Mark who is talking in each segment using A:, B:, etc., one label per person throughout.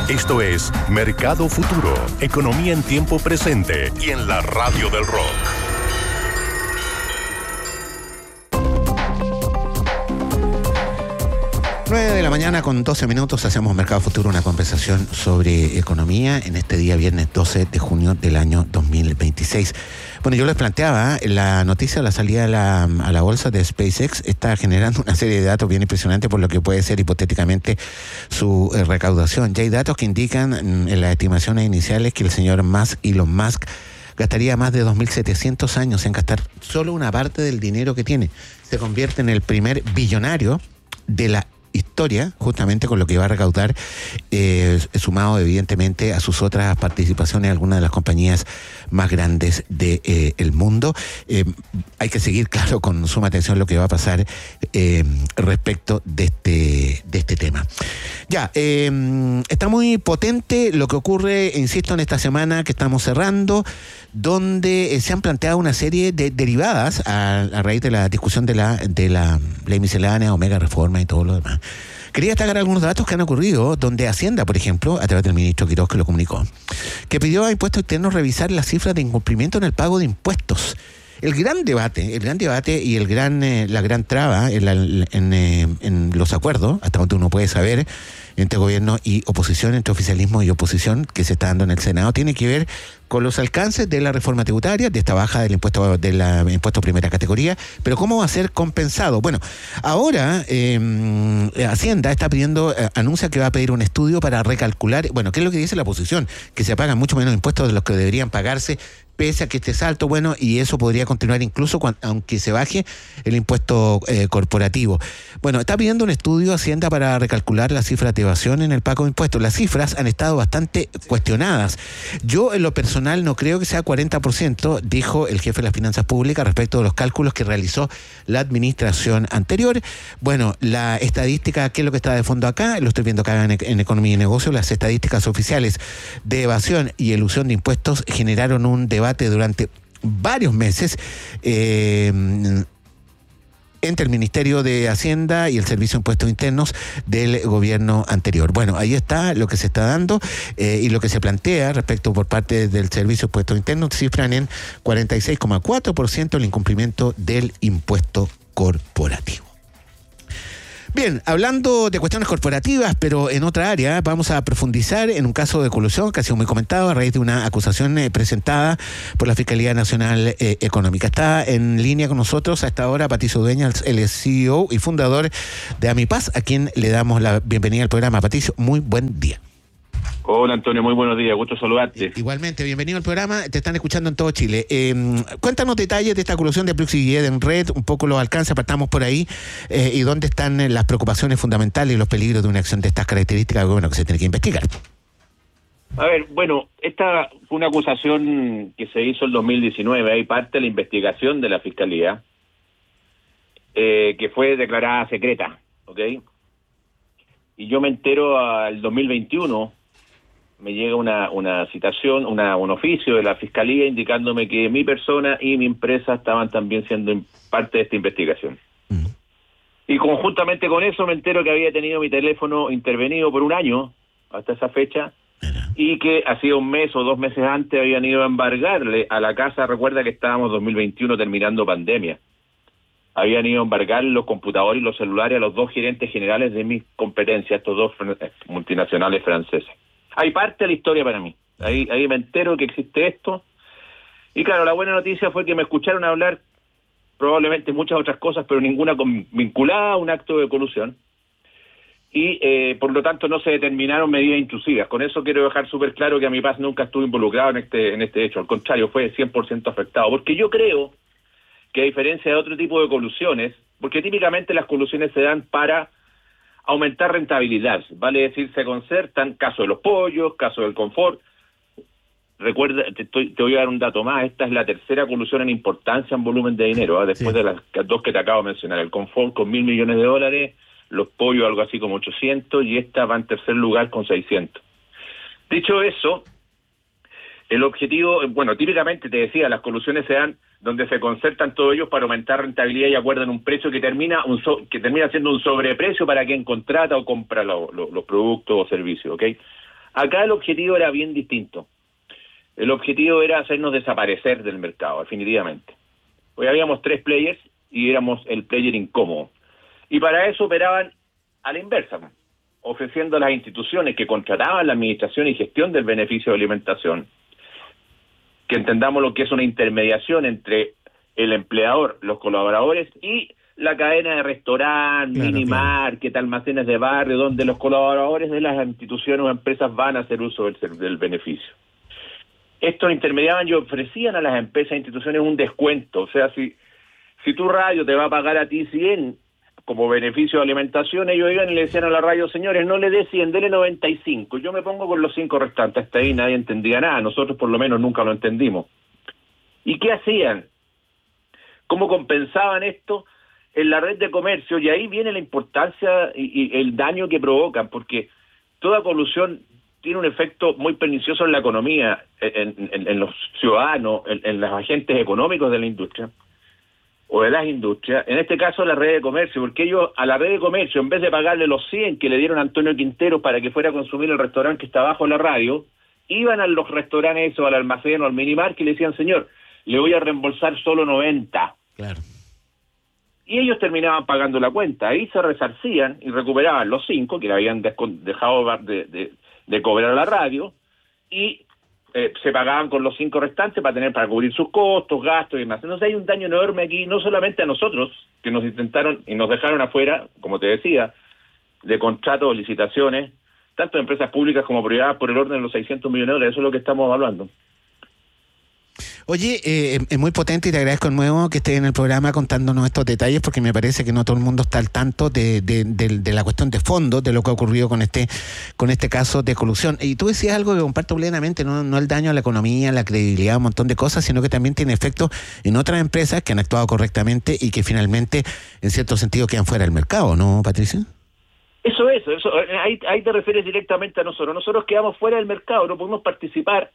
A: Esto es Mercado Futuro, economía en tiempo presente y en la radio del rock.
B: De la mañana con 12 minutos hacemos Mercado Futuro, una conversación sobre economía en este día viernes 12 de junio del año 2026. Bueno, yo les planteaba, la noticia de la salida a la bolsa de SpaceX está generando una serie de datos bien impresionantes por lo que puede ser hipotéticamente su recaudación. Ya hay datos que indican en las estimaciones iniciales que el señor Elon Musk gastaría más de 2.700 años en gastar solo una parte del dinero que tiene. Se convierte en el primer billonario de la historia, justamente con lo que va a recaudar, sumado evidentemente a sus otras participaciones en algunas de las compañías más grandes del mundo. Hay que seguir, claro, con suma atención lo que va a pasar respecto de este tema. Ya, está muy potente lo que ocurre, insisto, en esta semana que estamos cerrando, donde se han planteado una serie de derivadas a raíz de la discusión de la ley miscelánea, Omega Reforma y todo lo demás. Quería destacar algunos datos que han ocurrido, donde Hacienda, por ejemplo, a través del ministro Quiroz, que lo comunicó, que pidió a Impuestos Internos revisar las cifras de incumplimiento en el pago de impuestos. El gran debate y la gran traba en los acuerdos, hasta donde uno puede saber, entre gobierno y oposición, entre oficialismo y oposición, que se está dando en el Senado, tiene que ver con los alcances de la reforma tributaria, de esta baja del impuesto primera categoría, pero cómo va a ser compensado. Bueno, ahora Hacienda está anuncia que va a pedir un estudio para recalcular, bueno, ¿qué es lo que dice la oposición? Que se pagan mucho menos impuestos de los que deberían pagarse, pese a que esté alto, bueno, y eso podría continuar incluso aunque se baje el impuesto corporativo. Bueno, está pidiendo un estudio Hacienda para recalcular las cifras de evasión en el pago de impuestos. Las cifras han estado bastante cuestionadas. Yo, en lo personal, no creo que sea 40%, dijo el jefe de las finanzas públicas respecto de los cálculos que realizó la administración anterior. Bueno, la estadística, ¿qué es lo que está de fondo acá? Lo estoy viendo acá en Economía y Negocios. Las estadísticas oficiales de evasión y elusión de impuestos generaron un debate durante varios meses entre el Ministerio de Hacienda y el Servicio de Impuestos Internos del gobierno anterior. Bueno, ahí está lo que se está dando y lo que se plantea respecto por parte del Servicio de Impuestos Internos, cifran en 46,4% el incumplimiento del impuesto corporativo. Bien, hablando de cuestiones corporativas, pero en otra área, vamos a profundizar en un caso de colusión que ha sido muy comentado a raíz de una acusación presentada por la Fiscalía Nacional Económica. Está en línea con nosotros a esta hora Patricio Dueña, él es CEO y fundador de Amipaz, a quien le damos la bienvenida al programa. Patricio, muy buen día.
C: Hola Antonio, muy buenos días, gusto saludarte.
B: Igualmente, bienvenido al programa, te están escuchando en todo Chile. Cuéntanos detalles de esta colusión de Plux y en red, un poco los alcances, partamos por ahí, y dónde están las preocupaciones fundamentales y los peligros de una acción de estas características, bueno, que se tiene que investigar.
C: A ver, bueno, esta fue una acusación que se hizo en 2019, hay parte de la investigación de la Fiscalía, que fue declarada secreta, ¿ok? Y yo me entero al 2021, me llega una citación, un oficio de la Fiscalía indicándome que mi persona y mi empresa estaban también siendo parte de esta investigación. Y conjuntamente con eso me entero que había tenido mi teléfono intervenido por un año, hasta esa fecha, y que hacía un mes o 2 meses antes habían ido a embargarle a la casa, recuerda que estábamos 2021 terminando pandemia, habían ido a embargar los computadores y los celulares a los 2 gerentes generales de mis competencias, estos 2 multinacionales franceses. Hay parte de la historia para mí. Ahí me entero que existe esto. Y claro, la buena noticia fue que me escucharon hablar probablemente muchas otras cosas, pero ninguna vinculada a un acto de colusión. Y por lo tanto no se determinaron medidas intrusivas. Con eso quiero dejar súper claro que Amipaz nunca estuvo involucrado en este hecho. Al contrario, fue 100% afectado. Porque yo creo que a diferencia de otro tipo de colusiones, porque típicamente las colusiones se dan para aumentar rentabilidad, vale decir, se concertan, caso de los pollos, caso del confort. Recuerda, te voy a dar un dato más, esta es la tercera colusión en importancia en volumen de dinero, después de las 2 que te acabo de mencionar, el confort con $1.000 millones, los pollos algo así como 800 y esta va en tercer lugar con 600. Dicho eso, el objetivo, bueno, típicamente te decía, las colusiones se dan donde se concertan todos ellos para aumentar rentabilidad y acuerdan un precio que termina siendo un sobreprecio para quien contrata o compra los productos o servicios, ¿ok? Acá el objetivo era bien distinto. El objetivo era hacernos desaparecer del mercado, definitivamente. Hoy habíamos 3 players y éramos el player incómodo. Y para eso operaban a la inversa, ofreciendo a las instituciones que contrataban la administración y gestión del beneficio de alimentación, que entendamos lo que es una intermediación entre el empleador, los colaboradores y la cadena de restaurantes, mini market, almacenes de barrio, donde los colaboradores de las instituciones o empresas van a hacer uso del beneficio. Estos intermediaban y ofrecían a las empresas e instituciones un descuento. O sea, si tu radio te va a pagar a ti 100 como beneficio de alimentación, ellos iban y le decían a la radio, señores, no le dé 100, dele 95. Yo me pongo con los 5 restantes. Hasta ahí nadie entendía nada. Nosotros por lo menos nunca lo entendimos. ¿Y qué hacían? ¿Cómo compensaban esto? En la red de comercio, y ahí viene la importancia y el daño que provocan, porque toda colusión tiene un efecto muy pernicioso en la economía, en los ciudadanos, en los agentes económicos de la industria, o de las industrias, en este caso la red de comercio, porque ellos a la red de comercio, en vez de pagarle los 100 que le dieron a Antonio Quintero para que fuera a consumir el restaurante que está abajo de la radio, iban a los restaurantes o al almacén o al minimar y le decían, señor, le voy a reembolsar solo 90.
B: Claro.
C: Y ellos terminaban pagando la cuenta, ahí se resarcían y recuperaban los 5 que le habían dejado de cobrar a la radio, y se pagaban con los 5 restantes para cubrir sus costos, gastos y demás. Entonces hay un daño enorme aquí, no solamente a nosotros, que nos intentaron y nos dejaron afuera, como te decía, de contratos o licitaciones, tanto de empresas públicas como privadas, por el orden de los 600 millones de dólares, eso es lo que estamos hablando.
B: Oye, es muy potente y te agradezco de nuevo que estés en el programa contándonos estos detalles, porque me parece que no todo el mundo está al tanto de la cuestión de fondo, de lo que ha ocurrido con este caso de colusión. Y tú decías algo que comparto plenamente, no el daño a la economía, la credibilidad, un montón de cosas, sino que también tiene efectos en otras empresas que han actuado correctamente y que finalmente, en cierto sentido, quedan fuera del mercado, ¿no, Patricia?
C: Eso, ahí te refieres directamente a nosotros. Nosotros quedamos fuera del mercado, no pudimos participar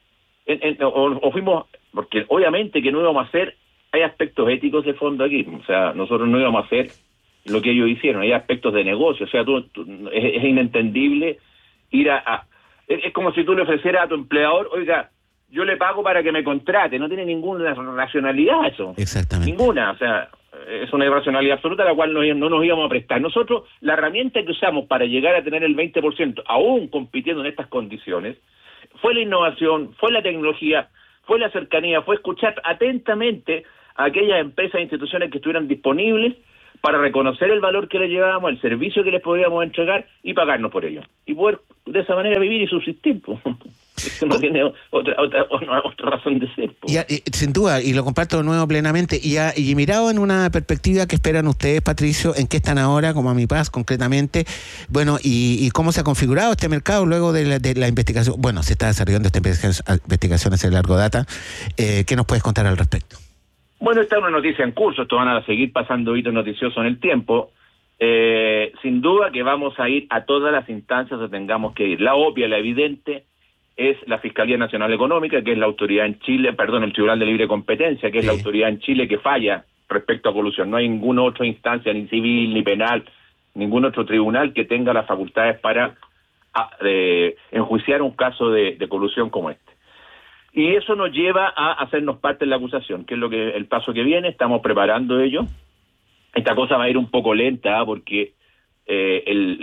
C: o fuimos, porque obviamente que no íbamos a hacer, hay aspectos éticos de fondo aquí, o sea, nosotros no íbamos a hacer lo que ellos hicieron, hay aspectos de negocio, o sea, es inentendible ir es como si tú le ofrecieras a tu empleador, oiga, yo le pago para que me contrate, no tiene ninguna racionalidad eso.
B: Exactamente.
C: Ninguna, o sea, es una irracionalidad absoluta a la cual no nos íbamos a prestar. Nosotros, la herramienta que usamos para llegar a tener el 20%, aún compitiendo en estas condiciones, fue la innovación, fue la tecnología, fue la cercanía, fue escuchar atentamente a aquellas empresas e instituciones que estuvieran disponibles para reconocer el valor que les llevábamos, el servicio que les podíamos entregar y pagarnos por ello. Y poder de esa manera vivir y subsistir. Eso no tiene otra razón de ser.
B: Sin duda, y lo comparto de nuevo plenamente. Y mirado en una perspectiva que esperan ustedes, Patricio, ¿en qué están ahora, como Amipaz concretamente? Bueno, y cómo se ha configurado este mercado luego de la investigación. Bueno, se está desarrollando esta investigación hace largo data. ¿Qué nos puedes contar al respecto?
C: Bueno, esta es una noticia en curso, esto van a seguir pasando hitos noticiosos en el tiempo. Sin duda que vamos a ir a todas las instancias que tengamos que ir. La obvia, la evidente, es la Fiscalía Nacional Económica, que es la autoridad en Chile, el Tribunal de Libre Competencia, que es la autoridad en Chile que falla respecto a colusión. No hay ninguna otra instancia, ni civil, ni penal, ningún otro tribunal que tenga las facultades para enjuiciar un caso de colusión como este. Y eso nos lleva a hacernos parte de la acusación, que es el paso que viene. Estamos preparando ello. Esta cosa va a ir un poco lenta porque el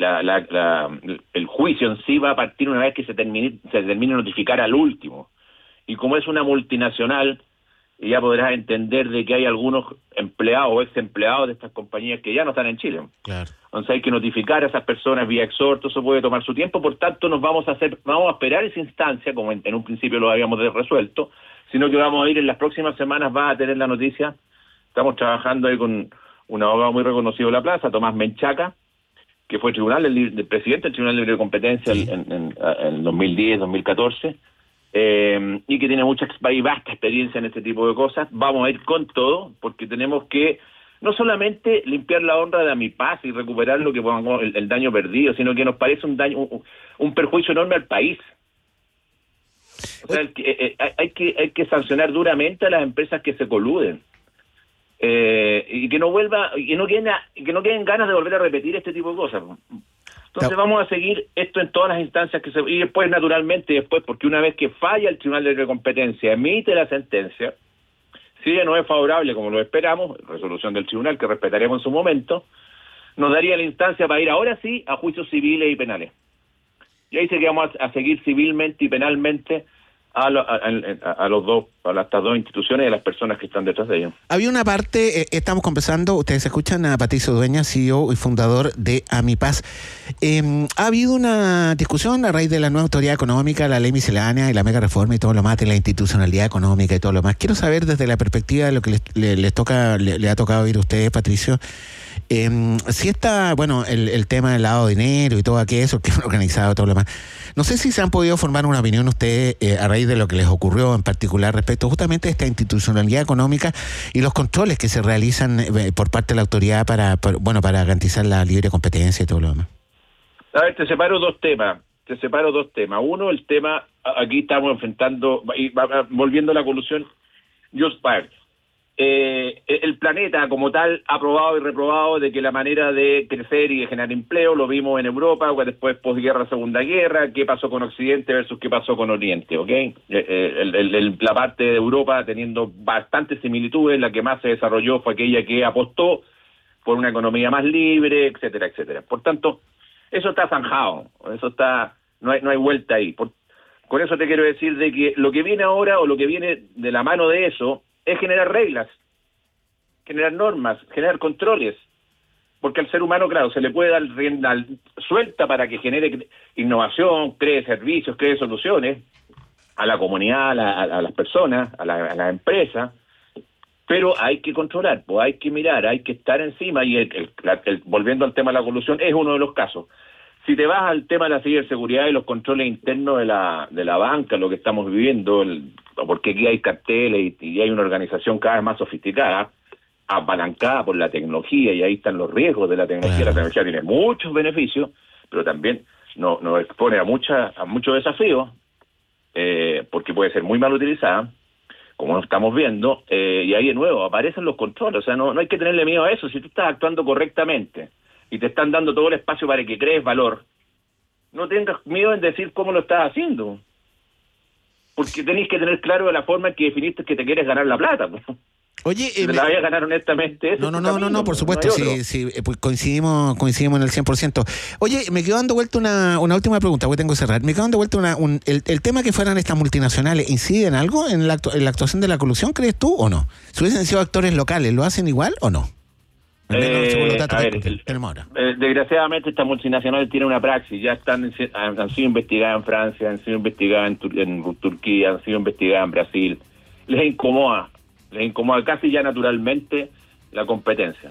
C: juicio en sí va a partir una vez que se termine de notificar al último. Y como es una multinacional, ya podrás entender de que hay algunos empleados o ex empleados de estas compañías que ya no están en Chile.
B: Claro.
C: Entonces hay que notificar a esas personas vía exhorto, eso puede tomar su tiempo, por tanto vamos a esperar esa instancia, como en un principio lo habíamos resuelto, sino que vamos a ir en las próximas semanas, va a tener la noticia. Estamos trabajando ahí con un abogado muy reconocido de la plaza, Tomás Menchaca, que fue del presidente del Tribunal de Libre Competencia en 2010, 2014, y que tiene mucha y vasta experiencia en este tipo de cosas. Vamos a ir con todo, porque tenemos que no solamente limpiar la honra de Amipaz y recuperar lo que el daño perdido, sino que nos parece un perjuicio enorme al país. O sea, hay que sancionar duramente a las empresas que se coluden. Y que no queden ganas de volver a repetir este tipo de cosas. Entonces vamos a seguir esto en todas las instancias y después, naturalmente, porque una vez que falla el Tribunal de Competencia, emite la sentencia, si ella no es favorable como lo esperamos, resolución del tribunal que respetaremos en su momento, nos daría la instancia para ir ahora sí a juicios civiles y penales. Y ahí sí que vamos a seguir civilmente y penalmente a estas dos instituciones y a las personas que están detrás de ellos.
B: Había una parte, estamos conversando, ustedes escuchan a Patricio Dueñas, CEO y fundador de Amipaz. Ha habido una discusión a raíz de la nueva autoridad económica, la ley miscelánea y la mega reforma y todo lo más, de la institucionalidad económica y todo lo más. Quiero saber desde la perspectiva de lo que le ha tocado oír a ustedes, Patricio, si está, el tema del lavado de dinero y todo aquello, que es organizado, todo lo demás. No sé si se han podido formar una opinión ustedes a raíz de lo que les ocurrió en particular respecto justamente a esta institucionalidad económica y los controles que se realizan por parte de la autoridad para garantizar la libre competencia y todo lo demás.
C: A ver, te separo dos temas. Uno, el tema, aquí estamos enfrentando, y volviendo a la colusión, el planeta como tal ha probado y reprobado de que la manera de crecer y de generar empleo, lo vimos en Europa, después posguerra, Segunda Guerra, qué pasó con Occidente versus qué pasó con Oriente, ¿ok? La parte de Europa teniendo bastantes similitudes, la que más se desarrolló fue aquella que apostó por una economía más libre, etcétera, etcétera. Por tanto, eso está zanjado, no hay vuelta ahí. Con eso te quiero decir de que lo que viene ahora o lo que viene de la mano de eso es generar reglas, generar normas, generar controles, porque al ser humano, claro, se le puede dar rienda suelta para que genere innovación, cree servicios, cree soluciones a la comunidad, a las personas, a la empresa, pero hay que controlar, hay que mirar, hay que estar encima, y volviendo al tema de la colusión, es uno de los casos. Si te vas al tema de la ciberseguridad y los controles internos de la banca, lo que estamos viviendo, porque aquí hay carteles y hay una organización cada vez más sofisticada, apalancada por la tecnología, y ahí están los riesgos de la tecnología. Claro. La tecnología tiene muchos beneficios, pero también nos expone a muchos desafíos, porque puede ser muy mal utilizada, como lo estamos viendo, y ahí de nuevo aparecen los controles. O sea, no hay que tenerle miedo a eso. Si tú estás actuando correctamente y te están dando todo el espacio para que crees valor, no tengas miedo en decir cómo lo estás haciendo, porque tenés que tener claro la forma en que definiste que te quieres ganar la plata.
B: Oye,
C: te la vayas a ganar honestamente.
B: No, por supuesto, sí, pues coincidimos en el 100%. Oye, me quedó dando vuelta una última pregunta, porque tengo que cerrar. Me quedó dando vuelta el tema que fueran estas multinacionales, ¿incide en algo en la actuación de la colusión, crees tú, o no? Si hubiesen sido actores locales, ¿lo hacen igual o no?
C: Desgraciadamente estas multinacionales tienen una praxis, ya han sido investigadas en Francia, han sido investigadas en Turquía, han sido investigadas en Brasil. Les incomoda casi ya naturalmente la competencia.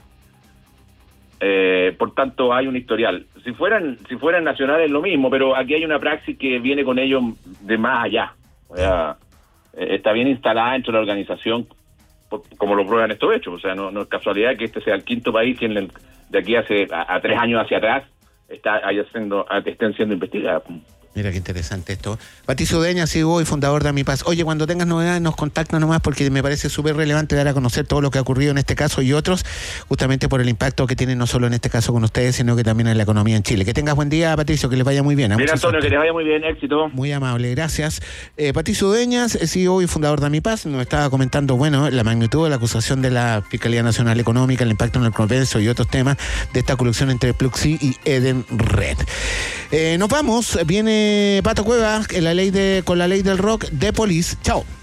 C: Por tanto hay un historial. Si fueran nacionales lo mismo, pero aquí hay una praxis que viene con ellos de más allá. O sea, está bien instalada dentro de la organización, como lo prueban estos hechos. O sea, no es casualidad que este sea el quinto país que de aquí a 3 años hacia atrás estén siendo investigadas.
B: Mira qué interesante esto. Patricio Dueñas, CEO y fundador de Amipaz. Oye, cuando tengas novedades nos contactas nomás, porque me parece súper relevante dar a conocer todo lo que ha ocurrido en este caso y otros, justamente por el impacto que tiene no solo en este caso con ustedes, sino que también en la economía en Chile. Que tengas buen día, Patricio, que les vaya muy bien.
C: Mira, Antonio, que les vaya muy bien, éxito.
B: Muy amable, gracias. Patricio Dueñas, CEO y fundador de Amipaz, nos estaba comentando, la magnitud de la acusación de la Fiscalía Nacional Económica, el impacto en el comercio y otros temas de esta colusión entre Pluxee y Edenred. Nos vamos, viene Pato Cueva con la ley del rock de Police. Chao.